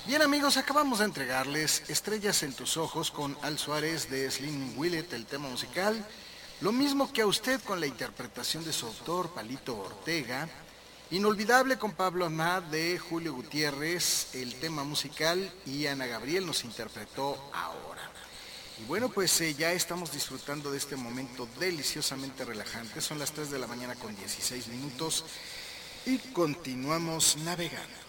Bien amigos, acabamos de entregarles Estrellas en tus ojos con Al Suárez de Slim Willett, el tema musical. Lo mismo que a usted con la interpretación de su autor, Palito Ortega. Inolvidable con Pablo Amad de Julio Gutiérrez, el tema musical, y Ana Gabriel nos interpretó Ahora. Y bueno, pues ya estamos disfrutando de este momento deliciosamente relajante. Son las 3 de la mañana con 16 minutos y continuamos navegando.